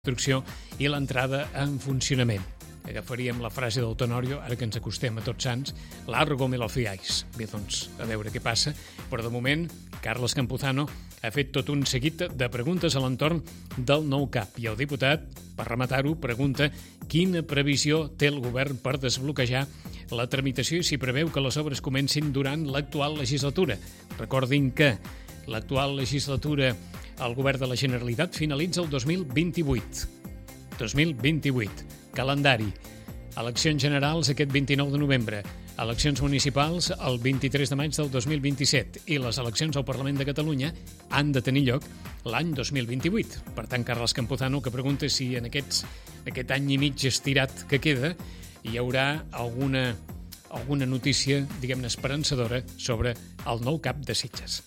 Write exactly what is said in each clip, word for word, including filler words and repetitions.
construcció i l'entrada en funcionament. Agafaríem la frase del Tenorio, ara que ens acostem a Tots Sants, largo me lo fiáis. Bé, doncs, a veure què passa. Però de moment, Carles Campuzano ha fet tot un seguit de preguntes a l'entorn del nou C A P. I el diputat, per rematar-ho, pregunta quina previsió té el govern per desbloquejar la tramitació i si preveu que les obres comencin durant l'actual legislatura. Recordin que l'actual legislatura el govern de la Generalitat finalitza el dos mil vint-i-vuit. dos mil vint-i-vuit. Calendari. Eleccions generals aquest vint-i-nou de novembre. Eleccions municipals el vint-i-tres de maig del dos mil vint-i-set. I les eleccions al Parlament de Catalunya han de tenir lloc l'any dos mil vint-i-vuit. Per tant, Carles Campuzano, que pregunta si en aquests, aquest any i mig estirat que queda hi haurà alguna, alguna notícia, diguem-ne, esperançadora sobre el nou C A P de Sitges.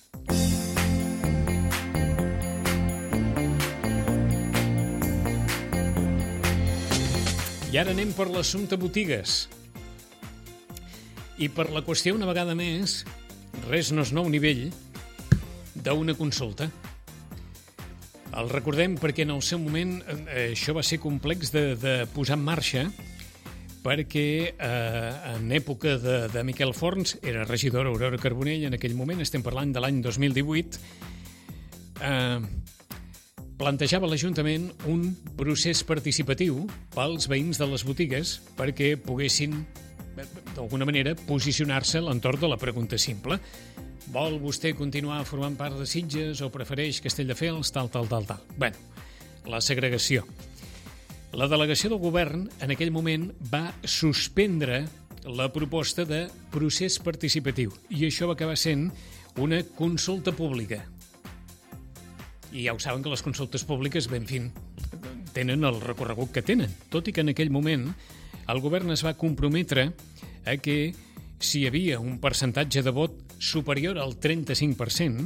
I ara anem per l'assumpte botigues. I per la qüestió, una vegada més, res no és nou nivell d'una consulta. El recordem perquè en el seu moment eh, això va ser complex de, de posar en marxa perquè eh, en època de, de Miquel Forns, era regidora Aurora Carbonell en aquell moment, estem parlant de l'any dos mil divuit, eh, plantejava l'Ajuntament un procés participatiu pels veïns de les botigues perquè poguessin, d'alguna manera, posicionar-se a l'entorn de la pregunta simple. Vol vostè continuar formant part de Sitges o prefereix Castelldefels, tal, tal, tal, tal? Bé, la segregació. La delegació del govern en aquell moment va suspendre la proposta de procés participatiu i això va acabar sent una consulta pública. I ja ho saben que les consultes públiques, ben fin, tenen el recorregut que tenen. Tot i que en aquell moment el govern es va comprometre a que si hi havia un percentatge de vot superior al trenta-cinc per cent,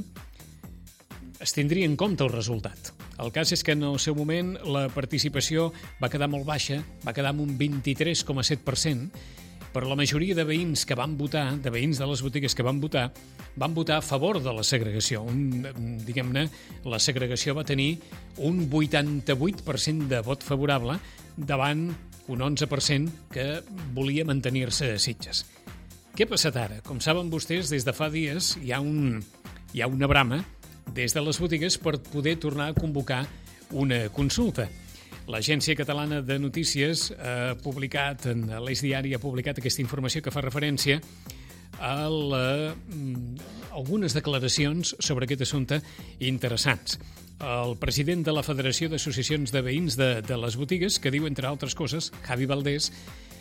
es tindria en compte el resultat. El cas és que en el seu moment la participació va quedar molt baixa, va quedar amb un vint-i-tres coma set per cent, però la majoria de veïns que van votar, de veïns de les botigues que van votar, van votar a favor de la segregació. Un, diguem-ne, la segregació va tenir un vuitanta-vuit per cent de vot favorable davant un onze per cent que volia mantenir-se a Sitges. Què ha passat ara? Com saben vostès, des de fa dies hi ha, un, hi ha una brama des de les botigues per poder tornar a convocar una consulta. L'Agència Catalana de Notícies ha publicat, en l'Eix Diari ha publicat aquesta informació que fa referència a la, algunes declaracions sobre aquest assumpte interessants. El president de la Federació d'Associacions de Veïns de, de les Botigues, que diu, entre altres coses, Javi Valdés,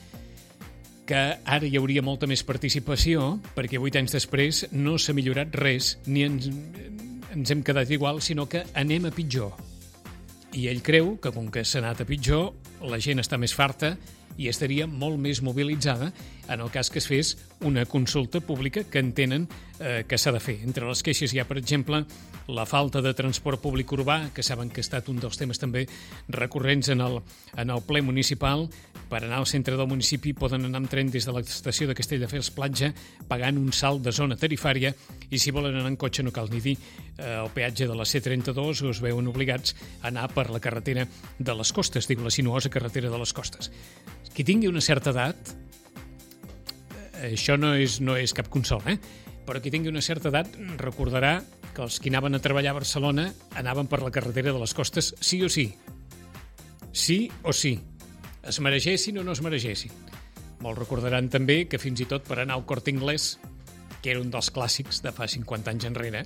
que ara hi hauria molta més participació perquè vuit anys després no s'ha millorat res ni ens, ens hem quedat igual, sinó que anem a pitjor. I ell creu que, com que s'ha anat a pitjor, la gent està més farta i estaria molt més mobilitzada en el cas que es fes una consulta pública que entenen eh, que s'ha de fer. Entre les queixes hi ha, per exemple, la falta de transport públic urbà, que saben que ha estat un dels temes també recurrents en el, en el ple municipal. Per anar al centre del municipi poden anar amb tren des de l'estació de Castelldefels Platja pagant un salt de zona tarifària i si volen anar en cotxe no cal ni dir eh, el peatge de la C trenta-dos us veuen obligats a anar per la carretera de les Costes, diu la sinuosa carretera de les Costes. Qui tingui una certa edat, això no és, no és cap consol, eh? Però qui tingui una certa edat recordarà que els que anaven a treballar a Barcelona anaven per la carretera de les Costes sí o sí. Sí o sí. Es maregessin o no es maregessin. Molts recordaran també que fins i tot per anar al Corte Inglés, que era un dels clàssics de fa cinquanta anys enrere,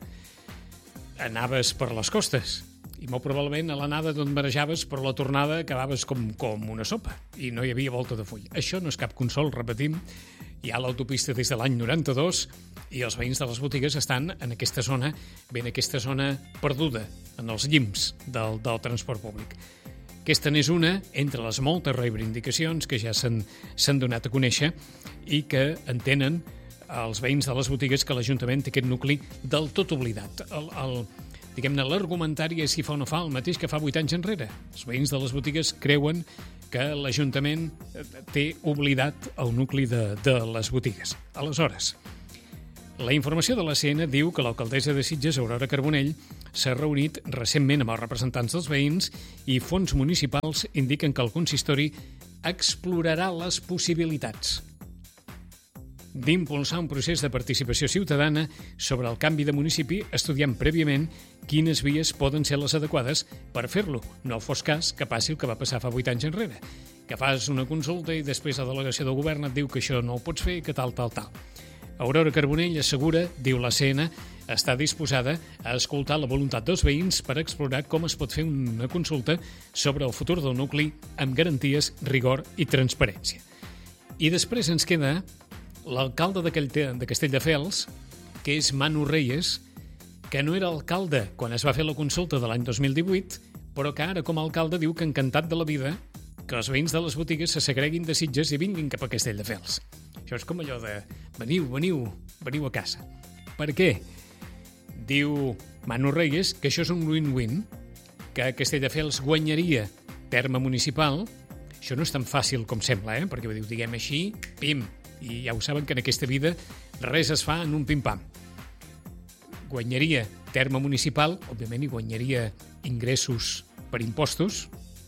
anaves per les Costes. I molt probablement a l'anada d'on marejaves, però a la tornada acabaves com, com una sopa i no hi havia volta de full. Això no és cap consol, repetim. Hi ha l'autopista des de l'any noranta-dos i els veïns de les botigues estan en aquesta zona, ben aquesta zona perduda, en els llims del, del transport públic. Aquesta n'és una entre les moltes reivindicacions que ja s'han, s'han donat a conèixer i que entenen els veïns de les botigues que l'Ajuntament té aquest nucli del tot oblidat. El, el, diguem-ne, l'argumentari és si fa o no fa el mateix que fa vuit anys enrere. Els veïns de les botigues creuen que l'Ajuntament té oblidat el nucli de, de les botigues. Aleshores, la informació de l'A C N diu que l'alcaldessa de Sitges, Aurora Carbonell, s'ha reunit recentment amb els representants dels veïns i fons municipals indiquen que el consistori explorarà les possibilitats d'impulsar un procés de participació ciutadana sobre el canvi de municipi, estudiant prèviament quines vies poden ser les adequades per fer-lo. No fos cas que passi el que va passar fa vuit anys enrere, que fas una consulta i després la delegació del govern et diu que això no ho pots fer i que tal, tal, tal. Aurora Carbonell assegura, diu la C N, està disposada a escoltar la voluntat dels veïns per explorar com es pot fer una consulta sobre el futur del nucli amb garanties, rigor i transparència. I després ens queda l'alcalde de Castelldefels, que és Manu Reyes, que no era alcalde quan es va fer la consulta de l'any dos mil divuit, però que ara com a alcalde diu que encantat de la vida que els veïns de les botigues se segreguin de Sitges i vinguin cap a Castelldefels. Això és com allò de veniu, veniu, veniu a casa. Per què? Diu Manu Reyes que això és un win-win, que Castelldefels guanyaria terme municipal. Això no és tan fàcil com sembla, eh? Perquè diu, diguem així, pim, i ja ho saben que en aquesta vida res es fa en un pim-pam. Guanyaria terme municipal, òbviament, i guanyaria ingressos per impostos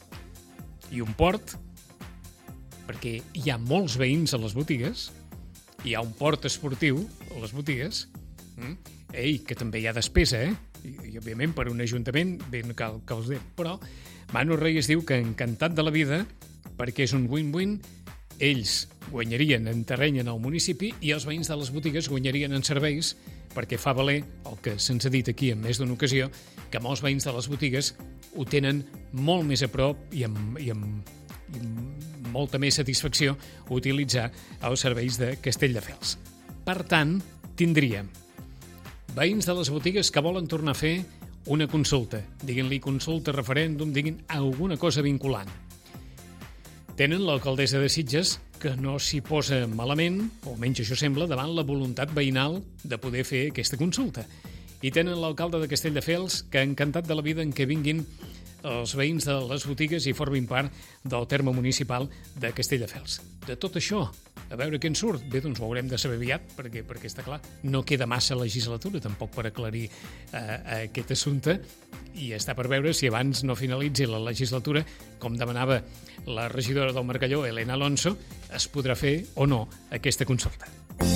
i un port, perquè hi ha molts veïns a les botigues, hi ha un port esportiu a les botigues, mm? Ei, que també hi ha despesa, eh? I, i òbviament, per un ajuntament, ben cal que els dem. Però Manu Reyes diu que encantat de la vida, perquè és un win-win, ells guanyarien en terreny en el municipi i els veïns de les botigues guanyarien en serveis, perquè fa valer el que se'ns ha dit aquí en més d'una ocasió, que molts veïns de les botigues ho tenen molt més a prop i amb, i amb, i amb molta més satisfacció utilitzar els serveis de Castelldefels. Per tant, tindríem veïns de les botigues que volen tornar a fer una consulta, diguin-li consulta, referèndum, diguin alguna cosa vinculant. Tenen l'alcaldessa de Sitges, que no s'hi posa malament, o almenys això sembla, davant la voluntat veïnal de poder fer aquesta consulta. I tenen l'alcalde de Castelldefels, que ha encantat de la vida en què vinguin els veïns de les botigues i formin part del terme municipal de Castelldefels. De tot això, a veure què en surt. Bé, doncs ho haurem de saber aviat, perquè, perquè està clar, no queda massa legislatura tampoc per aclarir eh, aquest assumpte, i està per veure si abans no finalitzi la legislatura, com demanava la regidora del Marcalló, Elena Alonso, es podrà fer o no aquesta consulta.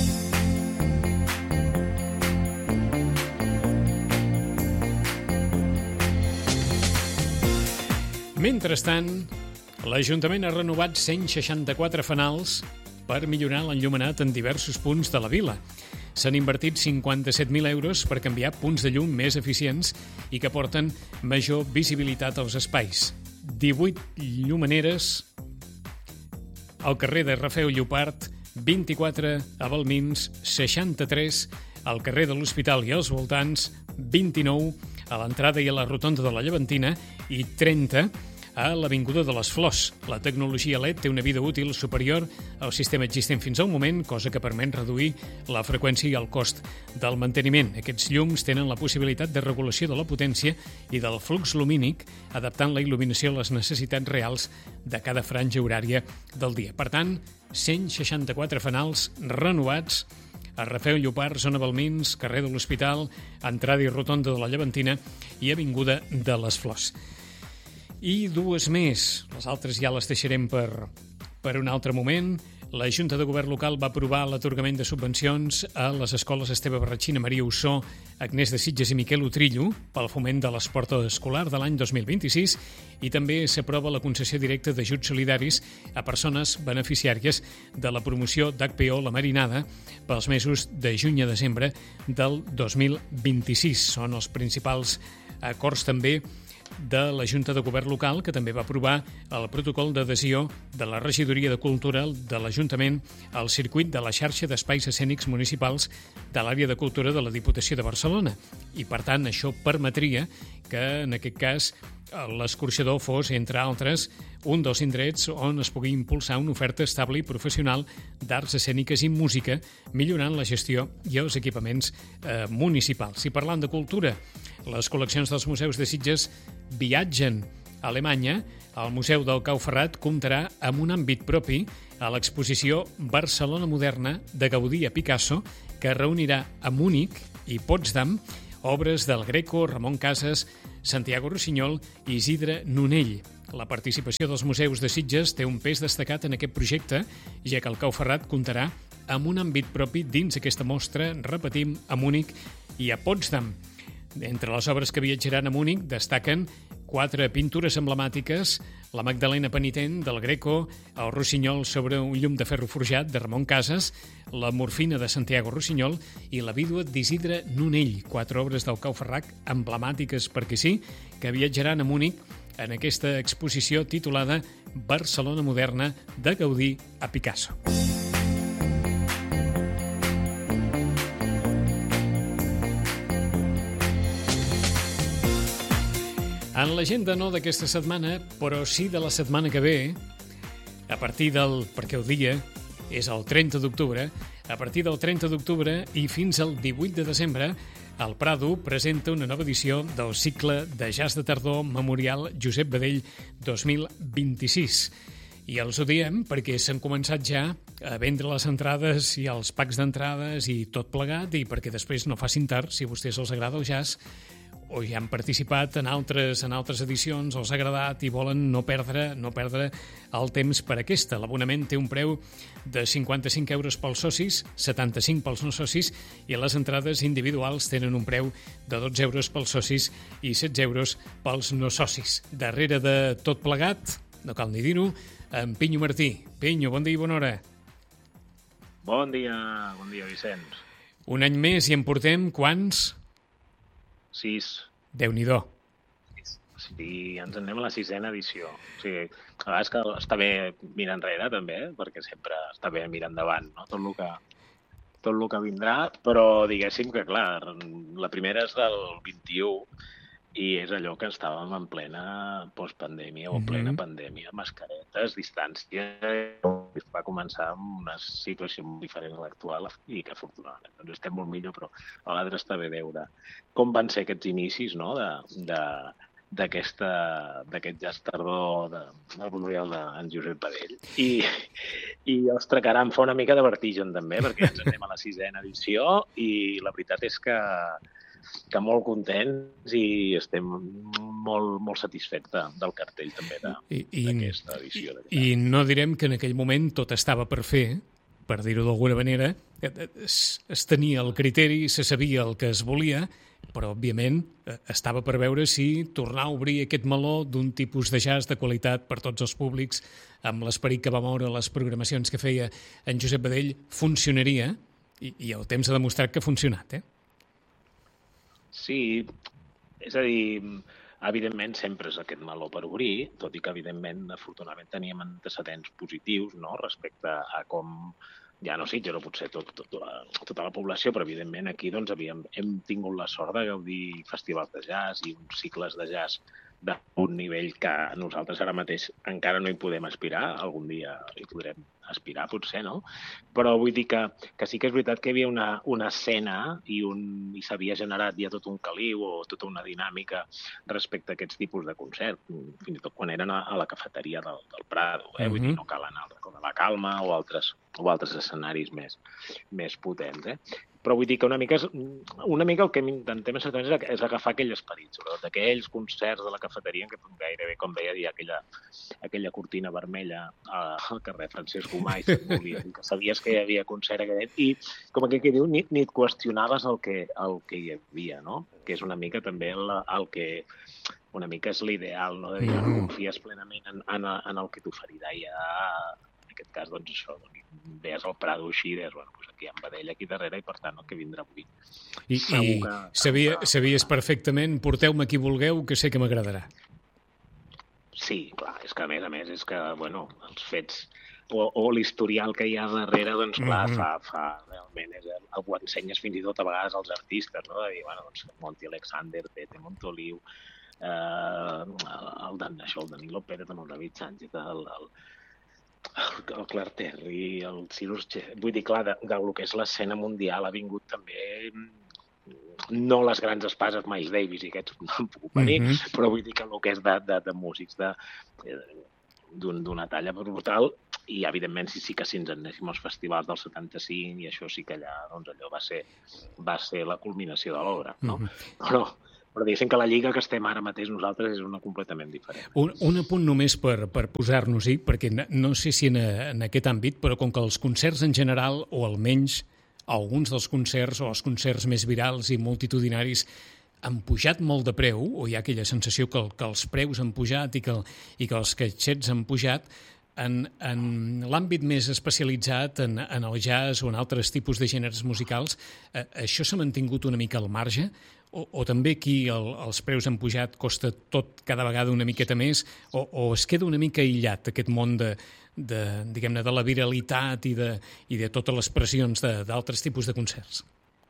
Mentrestant, l'Ajuntament ha renovat cent seixanta-quatre fanals per millorar l'enllumenat en diversos punts de la vila. S'han invertit cinquanta-set mil euros per canviar punts de llum més eficients i que porten major visibilitat als espais. divuit llumeneres al carrer de Rafeu Llopart, vint-i-quatre a Balmins, seixanta-tres al carrer de l'Hospital i als voltants, vint-i-nou a l'entrada i a la rotonda de la Llevantina i trenta a l'Avinguda de les Flors. La tecnologia L E D té una vida útil superior al sistema existent fins al moment, cosa que permet reduir la freqüència i el cost del manteniment. Aquests llums tenen la possibilitat de regulació de la potència i del flux lumínic, adaptant la il·luminació a les necessitats reals de cada franja horària del dia. Per tant, cent seixanta-quatre fanals renovats a Rafeu Llopart, zona Balmins, carrer de l'Hospital, entrada i rotonda de la Llevantina i Avinguda de les Flors. I dues més, les altres ja les deixarem per, per un altre moment. La Junta de Govern Local va aprovar l'atorgament de subvencions a les escoles Esteve Barratxina, Maria Ossó, Agnès de Sitges i Miquel Utrillo pel foment de l'esport escolar de l'any dos mil vint-i-sis i també s'aprova la concessió directa d'ajuts solidaris a persones beneficiàries de la promoció d'H P O La Marinada pels mesos de juny a desembre del dos mil vint-i-sis. Són els principals acords també de la Junta de Govern Local, que també va aprovar el protocol d'adhesió de la Regidoria de Cultura de l'Ajuntament al circuit de la xarxa d'espais escènics municipals de l'àrea de cultura de la Diputació de Barcelona. I, per tant, això permetria que, en aquest cas, l'escorxador fos, entre altres, un dels indrets on es pugui impulsar una oferta estable i professional d'arts escèniques i música, millorant la gestió i els equipaments eh, municipals. I parlant de cultura, les col·leccions dels museus de Sitges viatgen a Alemanya. El Museu del Cau Ferrat comptarà amb un àmbit propi a l'exposició Barcelona Moderna de Gaudí a Picasso, que reunirà a Múnich i Potsdam obres del Greco, Ramon Casas, Santiago Rossinyol i Isidre Nonell. La participació dels museus de Sitges té un pes destacat en aquest projecte, ja que el Cau Ferrat comptarà amb un àmbit propi dins aquesta mostra, repetim, a Múnich i a Potsdam. Entre les obres que viatjaran a Múnich destaquen quatre pintures emblemàtiques, la Magdalena Penitent del Greco, el Rossinyol sobre un llum de ferro forjat de Ramon Casas, la Morfina de Santiago Rossinyol i la vídua d'Isidre Nonell, quatre obres del Cau Ferrat emblemàtiques perquè sí, que viatjaran a Múnich en aquesta exposició titulada Barcelona moderna de Gaudí a Picasso. En l'agenda no d'aquesta setmana, però sí de la setmana que ve, a partir del, perquè el dia és el trenta d'octubre, a partir del trenta d'octubre i fins al divuit de desembre, el Prado presenta una nova edició del cicle de jazz de tardor Memorial Josep Badell dos mil vint-i-sis. I els ho diem perquè s'han començat ja a vendre les entrades i els packs d'entrades i tot plegat, i perquè després no facin tard, si a vostès els agrada el jazz, o ja han participat en altres, en altres edicions, els ha agradat i volen no perdre, no perdre el temps per aquesta. L'abonament té un preu de cinquanta-cinc euros pels socis, setanta-cinc pels no socis, i les entrades individuals tenen un preu de dotze euros pels socis i setze euros pels no socis. Darrere de tot plegat, no cal ni dir-ho, en Pinyo Martí. Pinyo, bon dia i bona hora. Bon dia, bon dia, Vicenç. Un any més i en portem quants? Sis. Déu-n'hi-do. Sí, ens en anem a la sisena edició. O sigui, a vegades que està bé mirar enrere, també, eh? Perquè sempre està bé mirar endavant, no? Tot el que, tot el que vindrà, però diguéssim que, clar, la primera és del vint-i-u i és allò que estàvem en plena postpandèmia o en plena mm-hmm. pandèmia, mascaretes, distància. Va començar amb una situació molt diferent a l'actual i que afortunadament doncs estem molt millor, però a vegades està bé veure com van ser aquests inicis, no?, de, de, d'aquesta, d'aquest jazz tardor de, del Memorial d'en Josep Badell. I, i ostres, caram, em fa una mica de vertigen també, perquè ens anem a la sisena edició i la veritat és que que molt contents i estem molt, molt satisfets de, del cartell també d'aquesta edició. I, I no direm que en aquell moment tot estava per fer, per dir-ho d'alguna manera, es, es tenia el criteri, se sabia el que es volia, però, òbviament, estava per veure si tornar a obrir aquest meló d'un tipus de jazz de qualitat per tots els públics, amb l'esperit que va moure les programacions que feia en Josep Badell, funcionaria, i, i el temps ha demostrat que ha funcionat, eh? Sí, és a dir, evidentment sempre és aquest meló per obrir, tot i que evidentment, afortunadament, teníem antecedents positius, no?, respecte a com, ja no sé, jo no potser tot, tot la, tota la població, però evidentment aquí doncs, havíem, hem tingut la sort de gaudir festivals de jazz i uns cicles de jazz d'un nivell que nosaltres ara mateix encara no hi podem aspirar, algun dia hi podrem aspirar, potser, no? Però vull dir que, que sí que és veritat que hi havia una, una escena i, un, i s'havia generat ja tot un caliu o tota una dinàmica respecte a aquests tipus de concert, fins i tot quan eren a, a la cafeteria del, del Prado, eh? Uh-huh. Vull dir, no cal anar al Racó de la Calma o altres, o altres escenaris més, més potents, eh? Però vull dir que una mica, és, una mica el que intentem és, és agafar aquell esperit, sobretot aquells concerts de la cafeteria en què gairebé, com deia, hi ha aquella, aquella cortina vermella al carrer Francesc Gomà i que sabies que hi havia concert aquest, i com aquell que diu, ni, ni et qüestionaves el que, el que hi havia, no? Que és una mica també el, el que una mica és l'ideal, no? De dir, confies plenament en, en, en el que t'oferirà ja, en aquest cas, doncs això, doncs, veies el Prado així i deies, bueno, doncs aquí hi ha Badell aquí darrere i per tant el que vindrà avui. I, i que, sabia, que... sabies perfectament, porteu-me qui vulgueu, que sé que m'agradarà. Sí, clar, és que a més a més és que, bueno, els fets o, o l'historial que hi ha darrere, doncs clar, mm-hmm. fa, fa realment, és, ho ensenyes fins i tot a vegades als artistes, no? De dir, bueno, doncs Monty Alexander, Tete Montoliu, eh, el, el, això, el Danilo Pérez, el David Sánchez, el, el el Clark Terry, el Cyrus Che... Vull dir, clar, de, del que és l'escena mundial ha vingut també no les grans espases, Miles Davis i aquests no han pogut venir, mm-hmm. però vull dir que el que és de, de, de músics de, d'una talla brutal i evidentment sí, sí que si ens anéssim als festivals del setanta-cinc i això sí que allà, doncs allò va ser, va ser la culminació de l'obra, no? Mm-hmm. Però, però diguéssim que la lliga que estem ara mateix nosaltres és una completament diferent. Un, un apunt només per, per posar-nos-hi, perquè no, no sé si en, en aquest àmbit, però com que els concerts en general, o almenys alguns dels concerts o els concerts més virals i multitudinaris han pujat molt de preu, o hi ha aquella sensació que, el, que els preus han pujat i que, el, i que els caixets han pujat, en, en l'àmbit més especialitzat, en, en el jazz o en altres tipus de gèneres musicals, eh, això s'ha mantingut una mica al marge? O, o també aquí el, els preus han pujat, costa tot cada vegada una miqueta més, o, o es queda una mica aïllat aquest món de, de, diguem-ne, de la viralitat i de, i de totes les pressions d'altres tipus de concerts?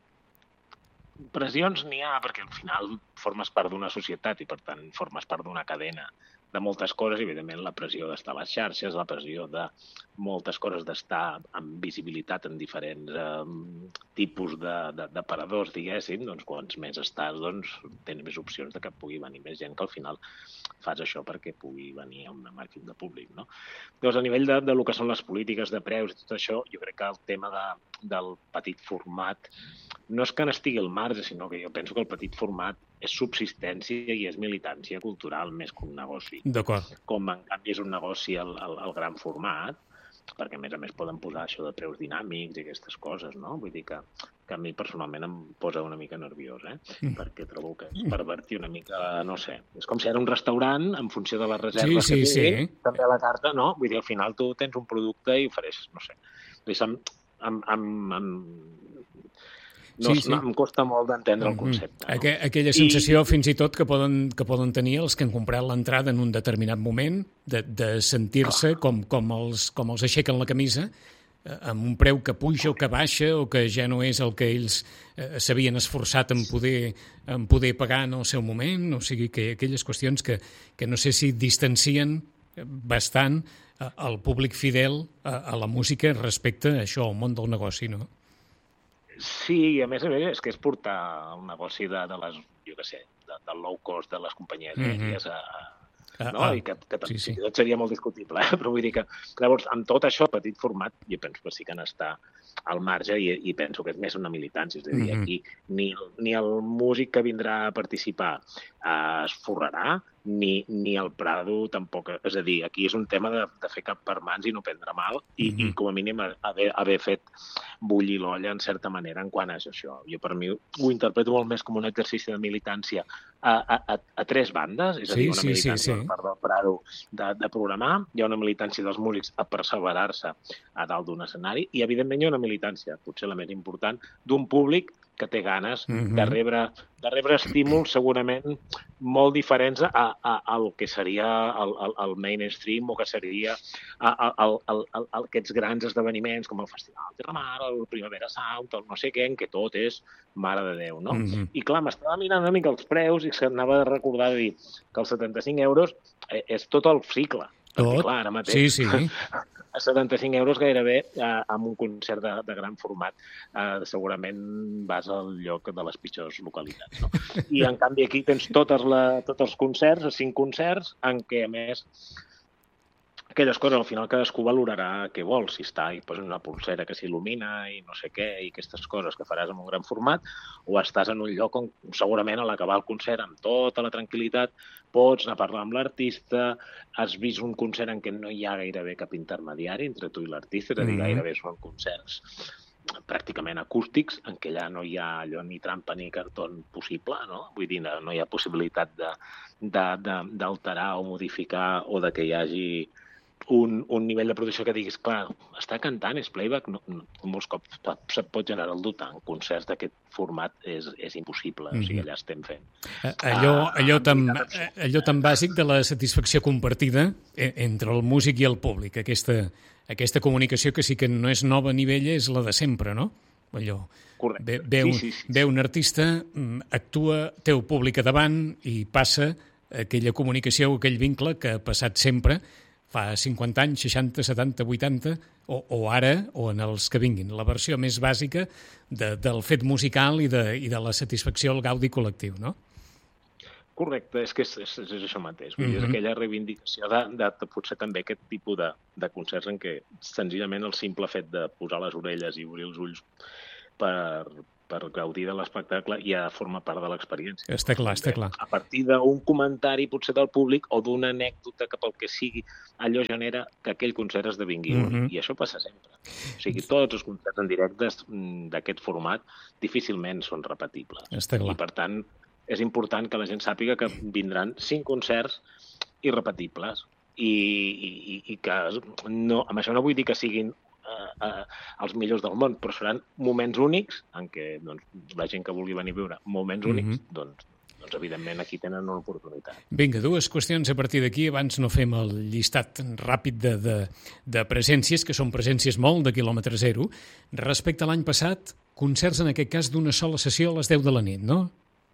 Pressions n'hi ha, perquè al final formes part d'una societat i, per tant, formes part d'una cadena de moltes coses, i, evidentment, la pressió d'estar a les xarxes, la pressió de moltes coses d'estar amb visibilitat en diferents eh, tipus d'aparadors, diguéssim, doncs, quants més estàs, doncs, tens més opcions de que pugui venir més gent, que al final fas això perquè pugui venir a una màxim de públic, no? Llavors, a nivell de, de lo que són les polítiques de preus i tot això, jo crec que el tema de, del petit format no és que n'estigui al marge, sinó que jo penso que el petit format és subsistència i és militància cultural més que un negoci. D'acord. Com, en canvi, és un negoci el, el, el gran format, perquè, a més a més, poden posar això de preus dinàmics i aquestes coses, no? Vull dir que, que a mi personalment em posa una mica nerviós, eh? Mm. Perquè trobo que és pervertir una mica, no sé, és com si era un restaurant en funció de les reserves sí, sí, que té, sí. també a la carta, no? Vull dir, al final tu tens un producte i ofereixes, no sé. Vull dir, amb, amb, amb, No, sí, sí. Em costa molt d'entendre el concepte. No? Aqu aquella sensació, I... fins i tot, que poden, que poden tenir els que han comprat l'entrada en un determinat moment, de, de sentir-se oh. com, com, els, com els aixequen la camisa, eh, amb un preu que puja o que baixa, o que ja no és el que ells eh, s'havien esforçat en poder, en poder pagar en el seu moment. O sigui, que aquelles qüestions que, que no sé si distancien bastant eh, el públic fidel a, a la música respecte a això, al món del negoci, no? Sí, i a més a més és que és portar un negoci de, de les, jo què sé, de, del low cost de les companyies aèries mm -hmm. a, no? Ah, I que, que sí, sí. tot seria molt discutible, eh? Però vull dir que, llavors, amb tot això, petit format, jo penso que sí que n'està al marge i, i penso que és més una militància, és a dir, mm -hmm. aquí ni, ni el músic que vindrà a participar eh, es forrarà, ni, ni el Prado tampoc. És a dir, aquí és un tema de, de fer cap per mans i no prendre mal i, mm-hmm. i com a mínim haver, haver fet bullir l'olla en certa manera en quant a això. Jo per mi ho interpreto molt més com un exercici de militància a, a, a, a tres bandes, és a dir, una sí, militància sí, sí. per part del Prado de, de programar, hi ha una militància dels músics a perseverar-se a dalt d'un escenari i, evidentment, hi ha una militància, potser la més important, d'un públic que té ganes mm-hmm. de, rebre, de rebre estímuls segurament molt diferents a, a, a el que seria el, el, el mainstream o que seria a, a, a, a, a aquests grans esdeveniments com el Festival Terramar, el Primavera Sound, el no sé què, en què tot és mare de Déu, no? Mm-hmm. I clar, m'estava mirant una mica els preus i s'anava a recordar de dir que els setanta-cinc euros és tot el cicle. Tot? Perquè, clar, ara mateix... Sí, sí. A setanta-cinc euros gairebé eh, amb un concert de, de gran format eh, segurament vas al lloc de les pitjors localitats, no? I en canvi aquí tens totes la, tots els concerts, cinc concerts, en què a més aquelles coses al final cadascú valorarà què vol, si està i posa una pulsera que s'il·lumina i no sé què, i aquestes coses que faràs en un gran format, o estàs en un lloc on segurament a l'acabar el concert amb tota la tranquil·litat pots anar a parlar amb l'artista, has vist un concert en què no hi ha gairebé cap intermediari entre tu i l'artista, és a dir, mm-hmm. gairebé són concerts pràcticament acústics, en què allà no hi ha allò ni trampa ni cartó possible, no? Vull dir, no hi ha possibilitat d'alterar o modificar o de que hi hagi un, un nivell de producció que diguis, clar, està cantant, és playback, no, no, molts cops se't pot generar el dubte. En concerts d'aquest format és, és impossible, mm-hmm. o sigui, allà estem fent. Allò, allò, tan, allò tan bàsic de la satisfacció compartida entre el músic i el públic, aquesta, aquesta comunicació que sí que no és nova ni vella, és la de sempre, no? Allò, ve, ve, un, sí, sí, sí. ve un artista, actua, té el públic a davant i passa aquella comunicació, aquell vincle que ha passat sempre, fa cinquanta anys, seixanta, setanta, vuitanta, o, o ara, o en els que vinguin. La versió més bàsica de, del fet musical i de, i de la satisfacció al gaudi col·lectiu, no? Correcte, és que és, és, és això mateix. Vull dir, Mhm. és aquella reivindicació de, de, de potser també aquest tipus de, de concerts en què senzillament el simple fet de posar les orelles i obrir els ulls per, per gaudir de l'espectacle ja forma part de l'experiència. Està clar, està clar. A partir d'un comentari potser del públic o d'una anècdota que pel que sigui allò genera que aquell concert esdevingui únic. Mhm. I això passa sempre. O sigui, tots els concerts en directe mm, d'aquest format difícilment són repetibles. Està clar. I per tant, és important que la gent sàpiga que vindran cinc concerts irrepetibles i, i, i que no, amb això no vull dir que siguin eh, eh, els millors del món, però seran moments únics en què doncs, la gent que vulgui venir a viure moments únics, Mhm. doncs, doncs evidentment aquí tenen una oportunitat. Vinga, dues qüestions a partir d'aquí. Abans no fem el llistat ràpid de, de, de presències, que són presències molt de quilòmetre zero. Respecte a l'any passat, concerts en aquest cas d'una sola sessió a les deu de la nit, no?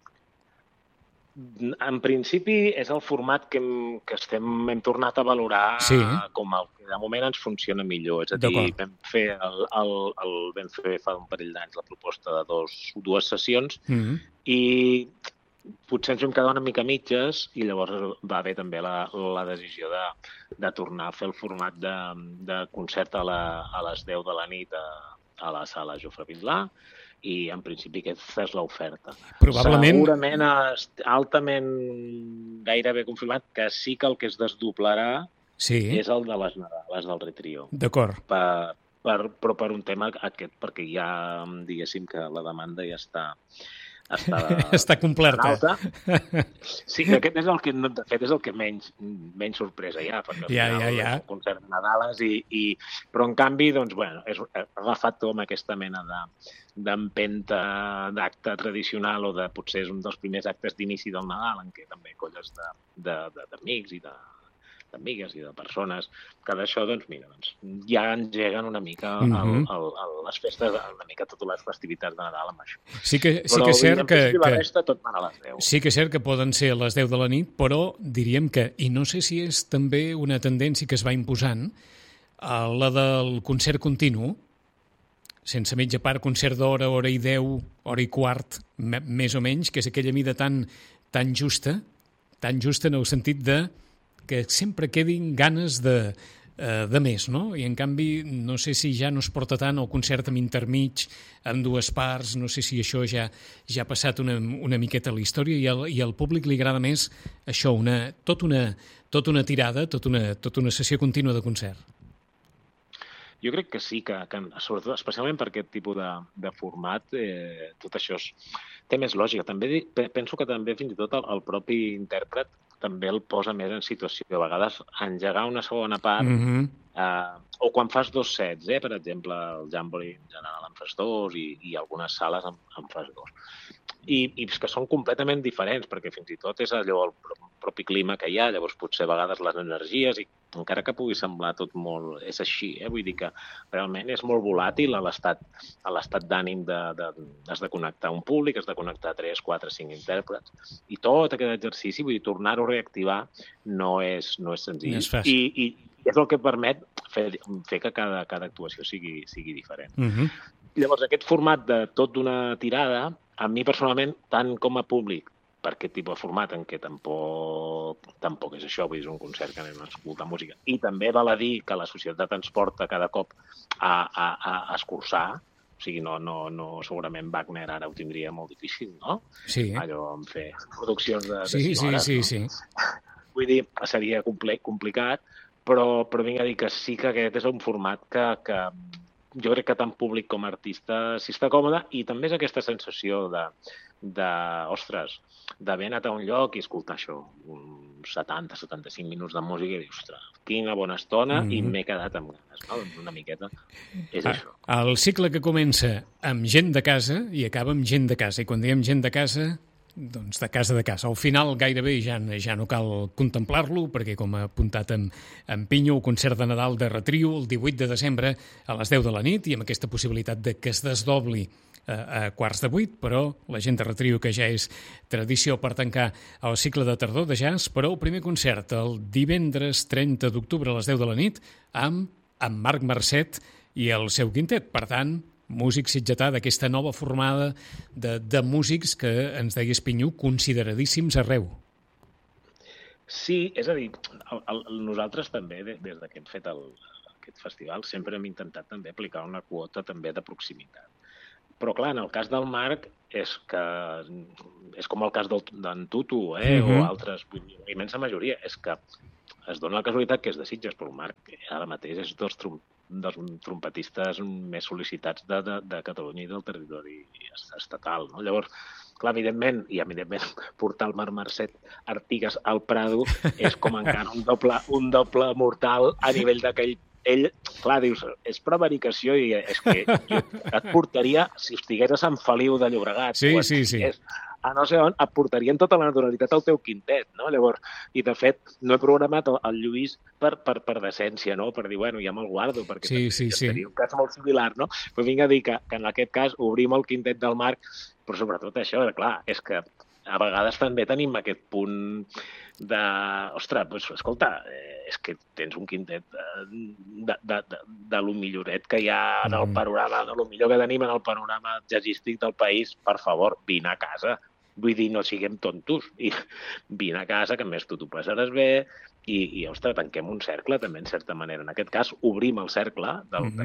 En principi és el format que hem, que estem, hem tornat a valorar Sí. com el que de moment ens funciona millor. És a dir, D'acord. vam fer, el, el, el, vam fer fa un parell d'anys la proposta de dos, dues sessions Mhm. i potser ens vam quedar una mica mitges i llavors va haver també la, la decisió de, de tornar a fer el format de, de concert a, la, a les deu de la nit a, a la sala Jofre Vilà i en principi aquesta és l'oferta. Probablement... Segurament est- altament gairebé confirmat que sí que el que es desdoblarà Sí, és el de les Nadales del Retrio. d'acord. Per, per, però per un tema aquest, perquè ja diguéssim que la demanda ja està està, Està complerta. en alta. Sí, que aquest és el que, de fet, és el que menys, menys sorpresa hi ha, perquè al Ja, final ja, ja. és un concert de Nadales, i, i, però en canvi, doncs, bueno, és, ha agafat com aquesta mena de d'empenta d'acte tradicional o de potser és un dels primers actes d'inici del Nadal en què també colles d'amics de, de, d'amics i de d'amigues i de persones, que d'això, doncs, mira, doncs, ja engeguen una mica el, el, el, el, les festes, una mica totes les festivitats de Nadal amb això. Sí que, sí Però, que és cert en que, principi, la que resta tot van a les deu. sí que és cert que poden ser a les deu de la nit, però diríem que, i no sé si és també una tendència que es va imposant, a la del concert continu, sense mitja part, concert d'hora, hora i deu, hora i quart, m- més o menys, que és aquella mida tan, tan justa, tan justa en el sentit de que sempre quedin ganes de, eh, de més, no? I en canvi, no sé si ja no es porta tant el concert amb intermig, amb dues parts, no sé si això ja ja ha passat una, una miqueta a la història i al, i al públic li agrada més això, una, tot una, tot una tirada, tot una, tot una sessió contínua de concert. Jo crec que sí, que, que sobretot, especialment per aquest tipus de, de format, eh, tot això és, té més lògica. També dic- pe- penso que també fins i tot el, el propi intèrpret també el posa més en situació. A vegades engegar una segona part, Mhm. eh, o quan fas dos sets, eh, per exemple, el Jamboree en general en fas dos i, i algunes sales en, en fas dos. I, i és que són completament diferents, perquè fins i tot és allò el pro- propi clima que hi ha, llavors potser a vegades les energies, i encara que pugui semblar tot molt... És així, eh? Vull dir que realment és molt volàtil a l'estat a l'estat d'ànim de, de, has de connectar un públic, has de connectar tres, quatre, cinc intèrprets, i tot aquest exercici, vull dir, tornar-ho a reactivar no és, no és senzill. No és fàcil. I, i és el que permet fer, fer que cada, cada actuació sigui, sigui diferent. Mhm. Llavors, aquest format de tot d'una tirada, a mi personalment, tant com a públic, per aquest tipus de format en què tampoc, tampoc és això, vull dir, és un concert que anem a escoltar música, i també val a dir que la societat ens porta cada cop a, a, a escurçar, o sigui, no, no, no, segurament Wagner ara ho tindria molt difícil, no? Sí, Allò en fer produccions de, de sí, sis sí, hores, sí, no? sí. Vull dir, seria comple complicat, però, però vinc a dir que sí que aquest és un format que, que jo crec que tant públic com artista s'hi està còmode, i també és aquesta sensació de, de ostres, d'haver anat a un lloc i escoltar això, uns setanta setanta-cinc minuts de música i dir, ostres, quina bona estona, mm -hmm. i m'he quedat amb ganes, no? Doncs una miqueta és Ah, això. el cicle que comença amb gent de casa i acaba amb gent de casa. I quan diem gent de casa, doncs de casa de casa. Al final gairebé ja, ja no cal contemplar-lo, perquè com ha apuntat en, en Pinyo, el concert de Nadal de Retrio, el divuit de desembre a les deu de la nit, i amb aquesta possibilitat de que es desdobli a, a quarts de vuit, però la gent de Retrio, que ja és tradició per tancar el cicle de tardor de jazz, però el primer concert el divendres trenta d'octubre a les deu de la nit amb, amb Marc Marcet i el seu quintet. Per tant, músic sitgetà d'aquesta nova formada de, de músics que ens deia Pinyo consideradíssims arreu. Sí, és a dir, el, el, nosaltres també, des de que hem fet el, aquest festival, sempre hem intentat també aplicar una quota també de proximitat. Però, clar, en el cas del Marc és que és com el cas d'en Tutu, eh, uh-huh. o altres, la immensa majoria, és que es dona la casualitat que és de Sitges, però el Marc ara mateix és dels, trom dels trompetistes més sol·licitats de, de, de Catalunya i del territori estatal, no? Llavors, clar, evidentment, i evidentment portar el Marc Marcet Artigas al Prado és com encara un doble, un doble mortal a nivell d'aquell. Ell, clar, dius, és prevaricació i és que jo et portaria, si estigués a Sant Feliu de Llobregat, sí, o sí, sí. a no sé on, et portaria en tota la naturalitat al teu quintet, no? Llavors, i de fet, no he programat el Lluís per, per, per decència, no? Per dir, bueno, ja me'l guardo, perquè sí, sí, ja sí. seria un cas molt similar, no? Però vinc a dir que, que en aquest cas obrim el quintet del Marc, però sobretot això, clar, és que a vegades també tenim aquest punt de... Ostres, doncs, escolta, eh, és que tens un quintet de, de, de, de lo milloret que hi ha en el panorama, de lo millor que tenim en el panorama jazzístic del país. Per favor, vine a casa. Vull dir, no siguem tontos. I vine a casa, que a més tu t'ho passaràs bé, i, i, ostres, tanquem un cercle, també, en certa manera. En aquest cas, obrim el cercle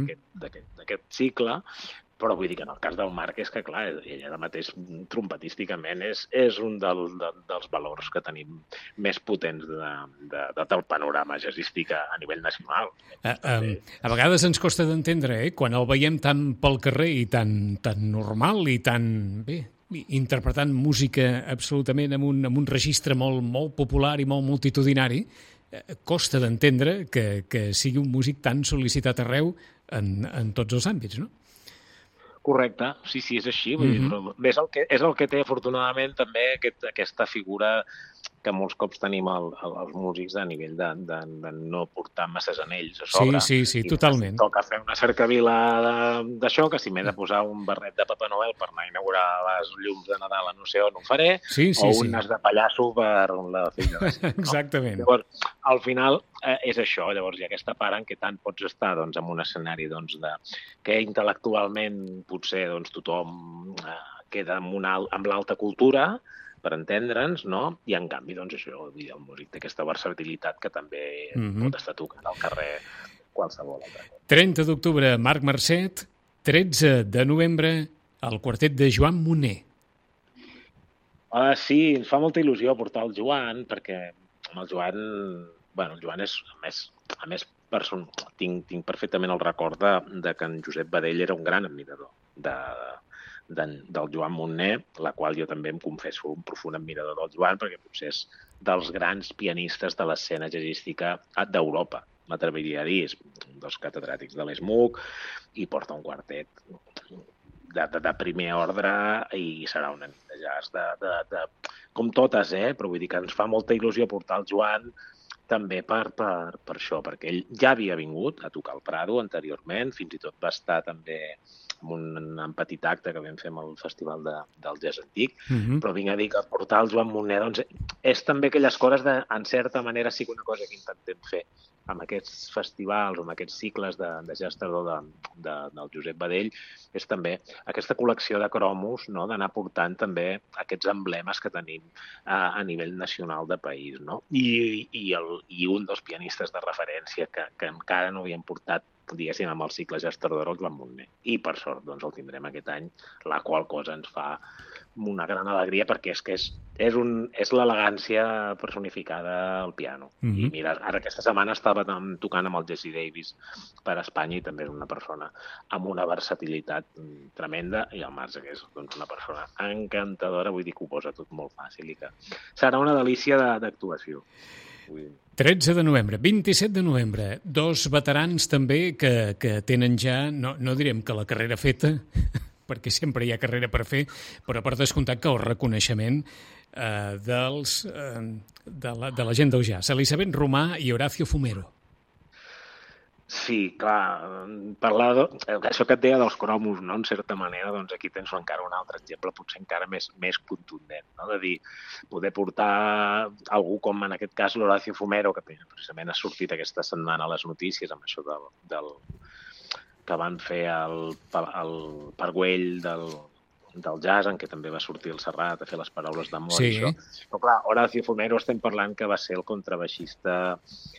d'aquest cicle, però vull dir que en el cas del Marc és que, clar, ell ara mateix trompetísticament és, és un del, de, dels valors que tenim més potents de, de, de, del panorama jazzístic a, a nivell nacional. A, a, a vegades ens costa d'entendre, eh? Quan el veiem tan pel carrer i tan, tan normal i tan bé, interpretant música absolutament en un, en un registre molt, molt popular i molt multitudinari, eh, costa d'entendre que, que sigui un músic tan sol·licitat arreu en, en tots els àmbits, no? Correcte, sí, sí, és així. Vull dir, però és, el que, és el que té, afortunadament, també aquest, aquesta figura que molts cops tenim el, el, els músics a nivell de, de, de no portar masses anells a sobre. Sí, sí, sí, totalment. I toca fer una cercavila d'això, que si m'he de posar un barret de Papa Noel per anar a inaugurar les llums de Nadal a no sé on ho faré, sí, sí, o sí. un nas de pallasso per la filla. No? Exactament. Llavors, al final eh, és això, llavors hi ha aquesta part en què tant pots estar doncs, en un escenari doncs, de, que intel·lectualment potser doncs, tothom eh, queda amb, una, amb l'alta cultura, per entendre'ns, no? I en canvi, doncs això, el músic té aquesta versatilitat que també mm-hmm. pot estar tocant al carrer qualsevol altra cosa. trenta d'octubre, Marc Marcet, tretze de novembre, el quartet de Joan Moner. Uh, sí, ens fa molta il·lusió portar el Joan, perquè amb el Joan, bueno, el Joan és, a més, a més person... tinc, tinc perfectament el record de, de que en Josep Badell era un gran admirador de, de, del Joan Moner, la qual jo també em confesso un profund admirador del Joan, perquè potser és dels grans pianistes de l'escena jazzística d'Europa. M'atreviria a dir, és un dels catedràtics de l'E S M U C i porta un quartet de, de, de primer ordre i serà una nit de jazz de, de, de, com totes, eh? Però vull dir que ens fa molta il·lusió portar el Joan també per, per, per això, perquè ell ja havia vingut a tocar el Prado anteriorment, fins i tot va estar també en un, en petit acte que vam fer amb el Festival de, del Jazz Antic, mm-hmm. però vinc a dir que portar el Joan Moner doncs, és també aquelles coses de, en certa manera, sí que una cosa que intentem fer amb aquests festivals o amb aquests cicles de, de jazz tardor de, de, del Josep Badell, és també aquesta col·lecció de cromos, no? D'anar portant també aquests emblemes que tenim a, a nivell nacional de país. No? I, i, el, I un dels pianistes de referència que, que encara no havien portat diguéssim, amb el cicle jazz tardor, el Joan Moner. I, per sort, doncs, el tindrem aquest any, la qual cosa ens fa una gran alegria, perquè és que és, és, un, és l'elegància personificada al piano. Mm-hmm. I mira, ara aquesta setmana estava tocant amb el Jesse Davis per Espanya i també és una persona amb una versatilitat tremenda i el Marc és doncs, una persona encantadora, vull dir que ho posa tot molt fàcil i que serà una delícia d'actuació. tretze de novembre, vint-i-set de novembre, dos veterans també que, que tenen ja, no, no direm que la carrera feta, perquè sempre hi ha carrera per fer, però per descomptat que el reconeixement eh, dels, eh, de, la, de la gent del jazz. Elisabet Romà i Horacio Fumero. Sí, clar, parlar de, això que et deia dels cromos, no? En certa manera, doncs aquí tens encara un altre exemple, potser encara més, més contundent, no? De dir, poder portar algú com en aquest cas l'Horacio Fumero, que precisament ha sortit aquesta setmana a les notícies amb això del, del que van fer el, el Parguell del, del jazz, en què també va sortir el Serrat a fer les paraules d'amor Sí. i això. Però clar, Horacio Fumero estem parlant que va ser el contrabaixista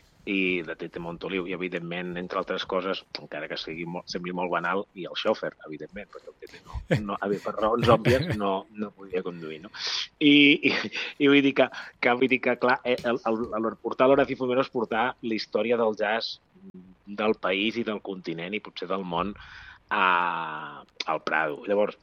i de Tete Montoliu, i evidentment, entre altres coses, encara que sigui molt, sembli molt banal, i el xòfer, evidentment, perquè el Tete no, no, per raons òbvies no, no podia conduir, no? I, i, i vull dir que, que, vull dir que clar, el, el, el portar l'Horacio Fumero és portar la història del jazz del país i del continent i potser del món a, al Prado. Llavors,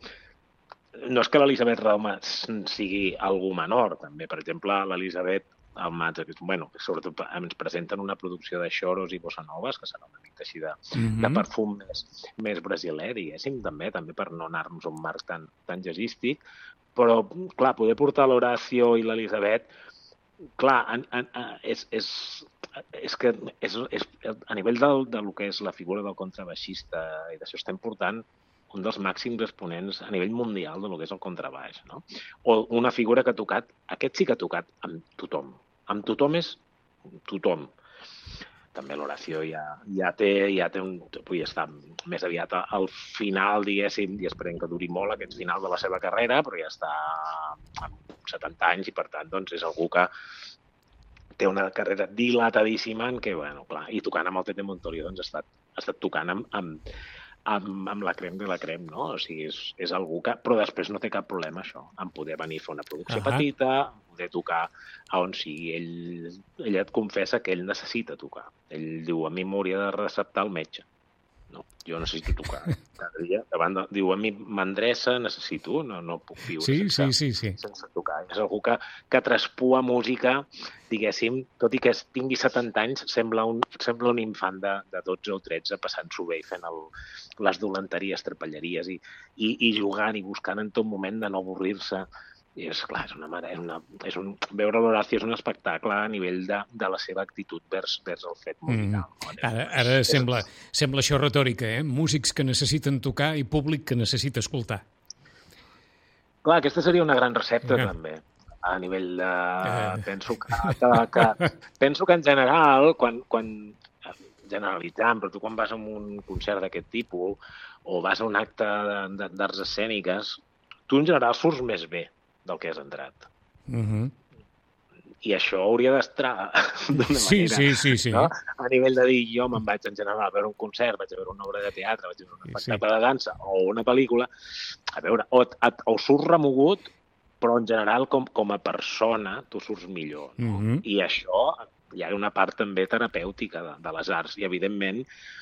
no és que l'Elisabet Roma sigui algú menor, també, per exemple, l'Elisabet el Mats, que, bueno, que sobretot ens presenten una producció de xoros i bossa noves, que serà una mica així de, mm-hmm. de perfum més, més brasiler, diguéssim, també, també per no anar-nos a un marc tan, tan jazzístic, però, clar, poder portar l'Horacio i l'Elisabet, clar, en, en, és, és, és que és, és, a nivell del, del que és la figura del contrabaixista, i d'això estem portant un dels màxims exponents a nivell mundial del que és el contrabaix, no? O una figura que ha tocat, aquest sí que ha tocat amb tothom. Amb tothom és tothom. També l'Horacio ja, ja té, ja té un... Vull estar més aviat al final, diguéssim, i esperem que duri molt aquest final de la seva carrera, però ja està amb setanta anys i, per tant, doncs, és algú que té una carrera dilatadíssima en què, bueno, clar, i tocant amb el Tete Montoliu, doncs, ha estat, ha estat tocant amb, amb, amb, amb la crem de la crem, no? O sigui, és, és algú que... Però després no té cap problema, això, en poder venir a fer una producció uh-huh. petita, poder tocar a on sigui. Ell, ell et confessa que ell necessita tocar. Ell diu, a mi m'hauria de receptar el metge. No, jo necessito tocar cada dia. Davant de, diu, a mi m'endreça, necessito, no, no puc viure sí, sense, sí, sí, sí. sense tocar. És algú que, que traspua música, diguéssim, tot i que tingui setanta anys, sembla un, sembla un infant de, de dotze o tretze passant-s'ho bé i fent el, les dolenteries, trapelleries i, i, i jugant i buscant en tot moment de no avorrir-se. I és clar, és una mare, és una, és un, veure l'Horacio és un espectacle a nivell de, de la seva actitud vers, vers el fet musical. Mm. No? Ara, ara és... sembla, sembla això retòrica, eh? Músics que necessiten tocar i públic que necessita escoltar. Clar, aquesta seria una gran recepta, ja. també, a nivell de... Eh. Penso que, que, que, penso que en general, quan, quan generalitzant, però tu quan vas a un concert d'aquest tipus o vas a un acte d'arts escèniques, tu en general surts més bé del que has entrat. Uh-huh. I això hauria d'estar d'una sí, manera. Sí, sí, sí. No? A nivell de dir, jo me'n vaig en general a veure un concert, vaig a veure una obra de teatre, vaig a veure un espectacle sí. de dansa o una pel·lícula, a veure, o, o surts remogut, però en general com, com a persona tu surts millor. No? Uh-huh. I això hi ha una part també terapèutica de, de les arts. I, evidentment,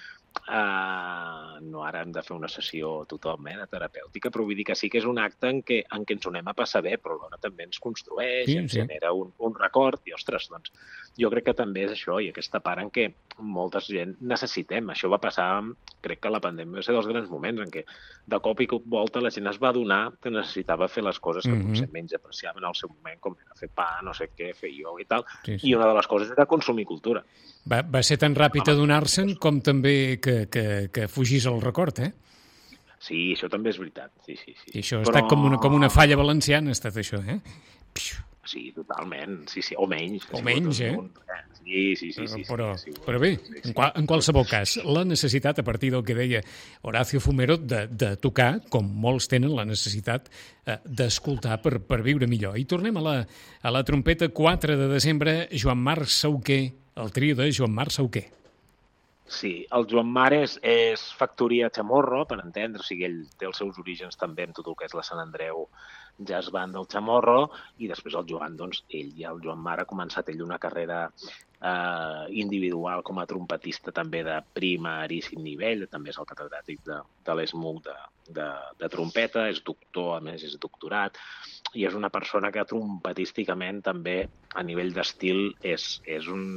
Uh, no ara hem de fer una sessió a tothom eh, de terapèutica, però vull dir que sí que és un acte en què, en què ens ho anem a passar bé, però alhora també ens construeix, sí, ens sí. genera un, un record, i ostres, doncs jo crec que també és això, i aquesta part en què molta gent necessitem. Això va passar, crec que la pandèmia va ser dels grans moments en què de cop i volta la gent es va adonar que necessitava fer les coses que mm-hmm. potser menys apreciaven al seu moment, com era fer pa, no sé què, fer ioga i tal, sí, sí. i una de les coses era consumir cultura. Va, va ser tan ràpid adonar-se'n com també que, que, que fugís el record, eh? Sí, això també és veritat. Sí, sí, sí. I això ha Però... estat com una, com una falla valenciana, ha estat això, eh? Sí, totalment. Sí, sí, o menys. O menys, eh? Sí, sí, sí. sí, però, sí, sí, però bé, sí, sí. En, qual, en qualsevol cas, la necessitat, a partir del que deia Horacio Fumero, de, de tocar, com molts tenen la necessitat eh, d'escoltar per, per viure millor. I tornem a la, a la trompeta quatre de desembre, Joan Marc Sauquer, el trio de Joan Marc Sauquer. Sí, el Joan Marc és, és factoria Chamorro, per entendre, o sigui, ell té els seus orígens també en tot el que és la Sant Andreu Jazz Band del Chamorro, i després el Joan, doncs, ell i el Joan Marc ha començat ell una carrera eh, individual com a trompetista també de primeríssim nivell, també és el catedràtic de, de l'E S M U C de, de, de trompeta, és doctor, a més és doctorat, i és una persona que trompetísticament també a nivell d'estil és, és un...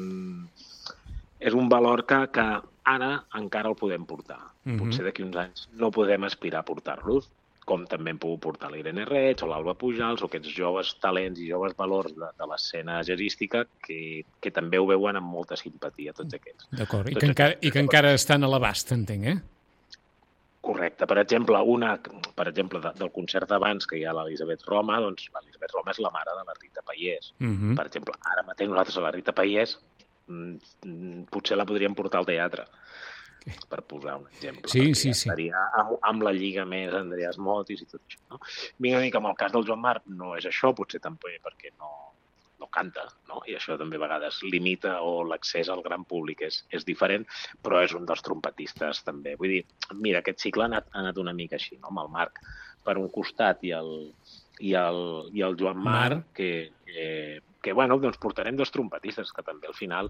és un valor que, que ara encara el podem portar. Mm-hmm. Potser d'aquí uns anys no podem aspirar a portar-los, com també hem pogut portar l'Irene Reig o l'Alba Pujals o aquests joves talents i joves valors de, de l'escena jazzística que, que també ho veuen amb molta simpatia, tots aquests. D'acord, I, que encara, i que encara estan a l'abast, entenc, eh? Correcte. Per exemple, una, per exemple de, del concert d'abans que hi ha l'Elisabet Roma, doncs l'Elisabet Roma és la mare de la Rita Pallés. Mm-hmm. Per exemple, ara mateix nosaltres a la Rita Pallés potser la podríem portar al teatre. per posar un exemple. Sí, sí, ja sí. estaria amb, amb la Lliga més Andreas Motis i tot això. No? Vinga, que amb el cas del Joan Marc no és això, potser també perquè no, no canta, no? I això també a vegades limita o l'accés al gran públic és, és diferent, però és un dels trompetistes també. Vull dir, mira, aquest cicle ha anat, ha anat una mica així, no? Amb el Marc per un costat i el, i el, i el Joan Marc, que, que, que bueno, doncs portarem dos trompetistes, que també al final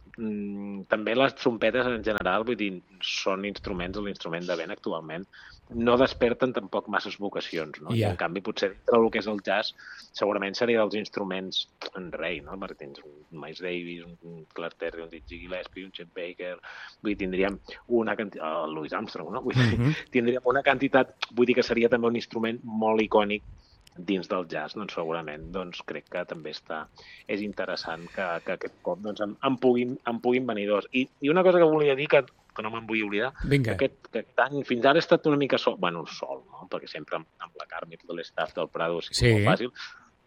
mmm, també les trompetes en general, vull dir, són instruments, l'instrument de vent actualment no desperten tampoc masses vocacions, no? Yeah. I en canvi potser dintre el que és el jazz segurament seria dels instruments en rei, no? Perquè tens un Miles Davis, un Clark Terry, un Dizzy Gillespie, un Chet Baker, vull dir, tindríem una quantitat, el Louis Armstrong, no? Vull dir, mm-hmm. tindríem una quantitat, vull dir que seria també un instrument molt icònic dins del jazz, doncs segurament doncs crec que també està, és interessant que, que aquest cop doncs, en, en, puguin, en puguin venir dos. I, I una cosa que volia dir, que, que no me'n vull oblidar, Vinga. que aquest, que aquest any fins ara he estat una mica sol, bueno, sol, no? Perquè sempre amb, amb la Carme i tot l'estaf del Prado és sí. molt fàcil,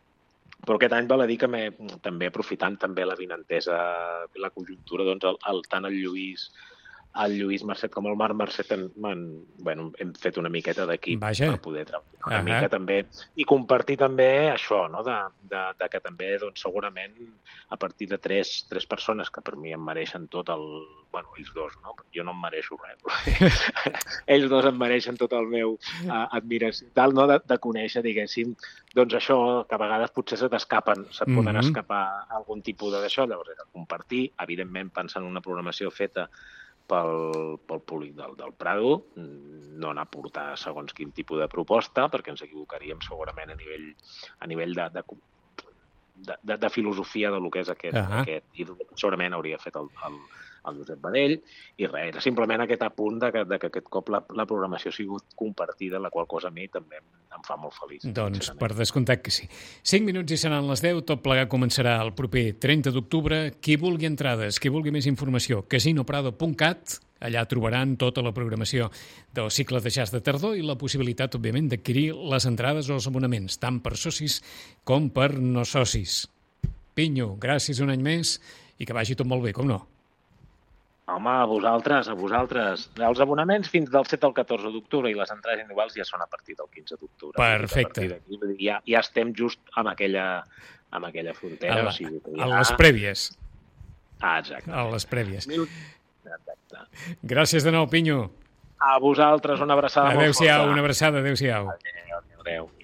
però aquest any val a dir que m'he, també aprofitant també la vinentesa, la conjuntura, doncs el, el, tant el Lluís el Lluís Marcet com el Marc Marcet en, en, bueno, hem fet una miqueta d'equip per poder treballar una uh-huh. mica també i compartir també això, no? de, de, de que també doncs, segurament a partir de tres, tres persones que per mi em mereixen tot el... Bueno, ells dos, no? Jo no em mereixo res. Ells dos em mereixen tot el meu uh, admiració tal, no? de, de conèixer, diguéssim, doncs això, que a vegades potser se t'escapen, se't mm-hmm. poden escapar algun tipus d'això, llavors era compartir, evidentment pensant en una programació feta pel, pel públic del, del Prado, no anar a portar segons quin tipus de proposta, perquè ens equivocaríem segurament a nivell, a nivell de, de, de, de, de filosofia de lo que és aquest, uh-huh. aquest i segurament hauria fet el, el, el Josep Badell, i res, era simplement aquest apunt de que, de que aquest cop la, la programació ha sigut compartida, la qual cosa a mi també em, em fa molt feliç. Doncs per descomptat que sí. Cinc minuts i seran les deu, tot plegat començarà el proper trenta d'octubre. Qui vulgui entrades, qui vulgui més informació, casino prado punt cat, allà trobaran tota la programació del cicle de jazz de tardor i la possibilitat, òbviament, d'adquirir les entrades o els abonaments, tant per socis com per no socis. Pinyo, gràcies un any més i que vagi tot molt bé, com no? Home, a vosaltres, a vosaltres. Els abonaments fins del set al catorze d'octubre i les entrades individuals ja són a partir del quinze d'octubre. Perfecte. Ja, ja estem just amb aquella, amb aquella frontera. A, la, o sigui, ja... a les prèvies. Ah, exacte. A les prèvies. Exacte. Gràcies de nou, Pinyo. A vosaltres, una abraçada adeu molt forta. Adéu-siau, una abraçada, adéu-siau. Adéu, adéu, adéu.